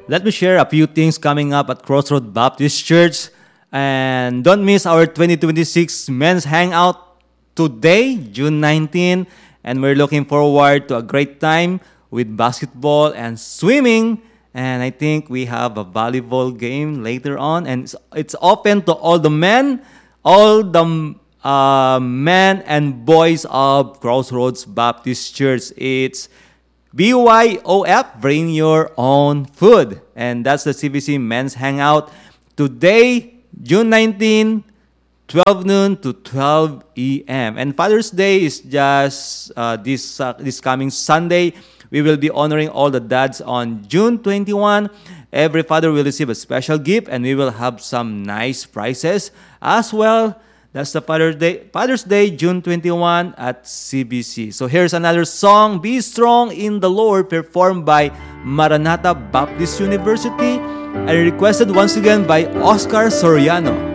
Let me share a few things coming up at Crossroad Baptist Church. And don't miss our 2026 Men's Hangout today, June 19. And we're looking forward to a great time with basketball and swimming. And I think we have a volleyball game later on. And it's open to all the men, all the men and boys of Crossroads Baptist Church. It's BYOF, bring your own food. And that's the CBC Men's Hangout. Today, June 19, 12 noon to 12 a.m. And Father's Day is just this coming Sunday. We will be honoring all the dads on June 21. Every father will receive a special gift, and we will have some nice prizes as well. That's the Father's Day, June 21 at CBC. So here's another song, Be Strong in the Lord, performed by Maranatha Baptist University, and requested once again by Oscar Soriano.